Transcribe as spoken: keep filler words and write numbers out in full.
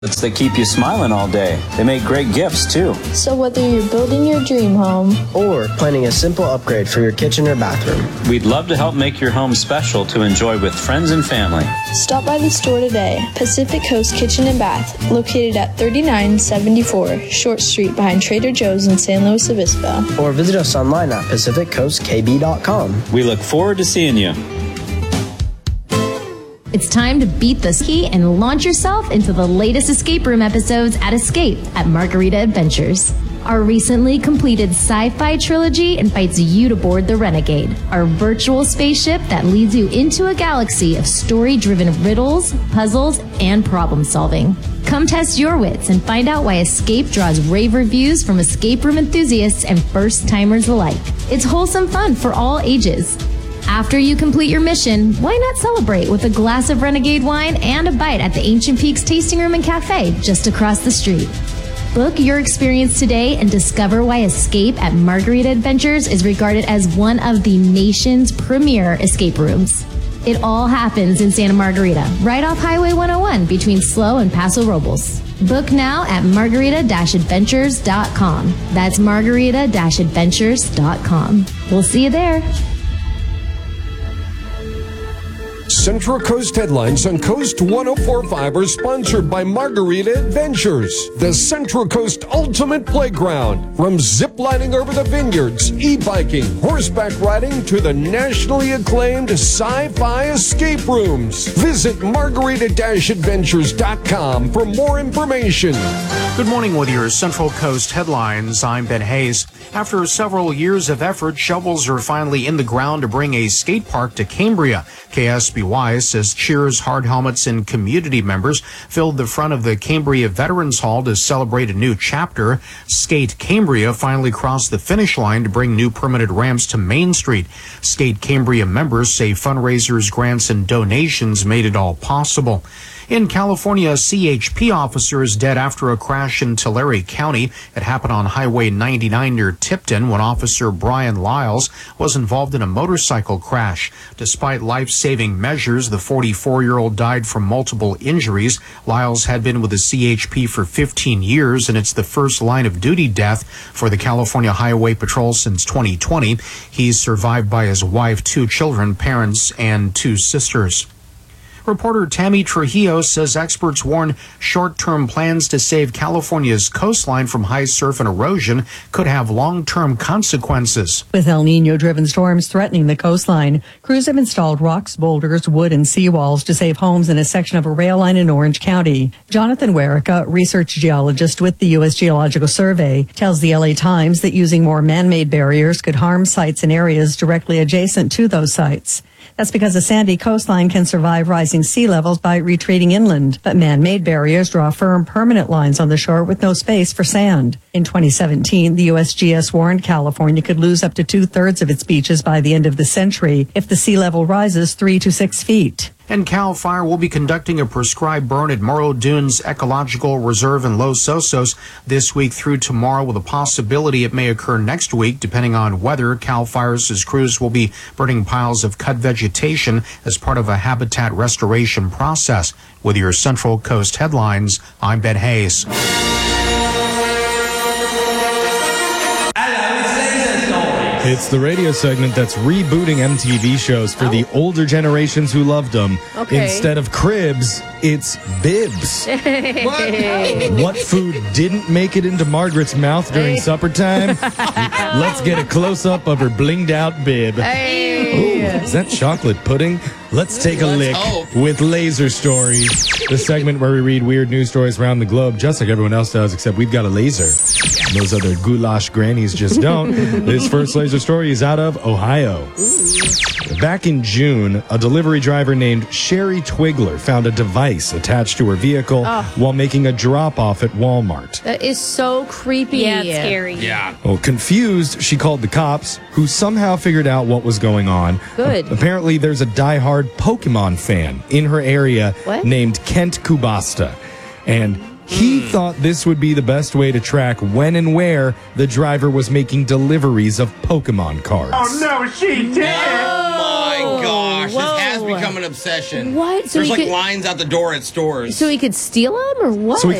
They keep you smiling all day. They make great gifts, too. So whether you're building your dream home or planning a simple upgrade for your kitchen or bathroom, we'd love to help make your home special to enjoy with friends and family. Stop by the store today. Pacific Coast Kitchen and Bath, located at thirty-nine seventy-four Short Street behind Trader Joe's in San Luis Obispo. Or visit us online at pacific coast k b dot com. We look forward to seeing you. It's time to beat the ski and launch yourself into the latest escape room episodes at Escape at Margarita Adventures. Our recently completed sci-fi trilogy invites you to board the Renegade, our virtual spaceship that leads you into a galaxy of story-driven riddles, puzzles, and problem solving. Come test your wits and find out why Escape draws rave reviews from escape room enthusiasts and first-timers alike. It's wholesome fun for all ages. After you complete your mission, why not celebrate with a glass of Renegade wine and a bite at the Ancient Peaks Tasting Room and Cafe just across the street? Book your experience today and discover why Escape at Margarita Adventures is regarded as one of the nation's premier escape rooms. It all happens in Santa Margarita, right off Highway one oh one between Slow and Paso Robles. Book now at margarita adventures dot com. That's margarita adventures dot com. We'll see you there. Central Coast Headlines on Coast one oh four point five are sponsored by Margarita Adventures, the Central Coast ultimate playground. From ziplining over the vineyards, e-biking, horseback riding, to the nationally acclaimed sci-fi escape rooms. Visit margarita adventures dot com for more information. Good morning with your Central Coast Headlines. I'm Ben Hayes. After several years of effort, shovels are finally in the ground to bring a skate park to Cambria. K S B Y says cheers, hard helmets, and community members filled the front of the Cambria Veterans Hall to celebrate a new chapter. Skate Cambria finally crossed the finish line to bring new permanent ramps to Main Street. Skate Cambria members say fundraisers, grants, and donations made it all possible. In California, a C H P officer is dead after a crash in Tulare County. It happened on Highway ninety-nine near Tipton when Officer Brian Lyles was involved in a motorcycle crash. Despite life-saving measures, the forty-four-year-old died from multiple injuries. Lyles had been with the C H P for fifteen years, and it's the first line-of-duty death for the California Highway Patrol since twenty twenty. He's survived by his wife, two children, parents, and two sisters. Reporter Tammy Trujillo says experts warn short-term plans to save California's coastline from high surf and erosion could have long-term consequences. With El Nino-driven storms threatening the coastline, crews have installed rocks, boulders, wood, and seawalls to save homes in a section of a rail line in Orange County. Jonathan Werica, research geologist with the U S Geological Survey, tells the L A Times that using more man-made barriers could harm sites and areas directly adjacent to those sites. That's because a sandy coastline can survive rising sea levels by retreating inland, but man-made barriers draw firm, permanent lines on the shore with no space for sand. In twenty seventeen, the U S G S warned California could lose up to two-thirds of its beaches by the end of the century if the sea level rises three to six feet. And CAL FIRE will be conducting a prescribed burn at Morro Dunes Ecological Reserve in Los Osos this week through tomorrow, with a possibility it may occur next week, depending on weather. CAL FIRE's crews will be burning piles of cut vegetation as part of a habitat restoration process. With your Central Coast Headlines, I'm Ben Hayes. It's the radio segment that's rebooting M T V shows for oh. the older generations who loved them. Okay. Instead of Cribs, it's Bibs. What? What food didn't make it into Margaret's mouth during Hey. supper time? Let's get a close-up of her blinged-out bib. Hey. Ooh, is that chocolate pudding? Let's take a Let's lick hope. with Laser Stories, the segment where we read weird news stories around the globe, just like everyone else does, except we've got a laser. Those other goulash grannies just don't. This first laser story is out of Ohio. Back in June, a delivery driver named Sherry Twigler found a device attached to her vehicle Oh. while making a drop-off at Walmart. That is so creepy. Yeah, it's scary. Yeah. Well, confused, she called the cops, who somehow figured out what was going on. Good. A- apparently, there's a diehard Pokemon fan in her area What? named Kent Kubasta. And He thought this would be the best way to track when and where the driver was making deliveries of Pokemon cards. Oh, no, she did. Oh, my gosh. Whoa. This has become an obsession. What? So There's he like could- lines out the door at stores. So he could steal them or what? So he